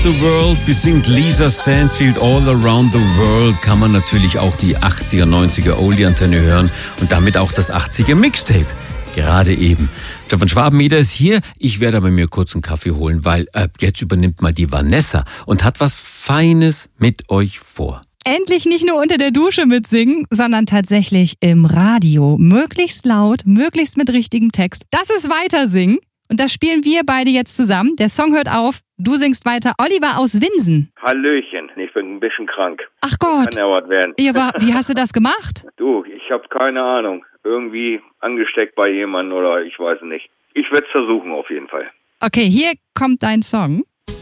the World besingt Lisa Stansfield. All Around the World kann man natürlich auch die 80er, 90er Oldie-Antenne hören und damit auch das 80er Mixtape. Gerade eben. Stefan Schwabeneder ist hier. Ich werde aber mir kurz einen Kaffee holen, weil jetzt übernimmt mal die Vanessa und hat was Feines mit euch vor. Endlich nicht nur unter der Dusche mitsingen, sondern tatsächlich im Radio. Möglichst laut, möglichst mit richtigem Text. Das ist Weitersingen. Und das spielen wir beide jetzt zusammen. Der Song hört auf. Du singst weiter. Oliver aus Winsen. Hallöchen, ich bin ein bisschen krank. Ach Gott. Kann ja was werden. Ja, wie hast du das gemacht? Du, ich habe keine Ahnung. Irgendwie angesteckt bei jemandem oder ich weiß nicht. Ich werde es versuchen auf jeden Fall. Okay, hier kommt dein Song.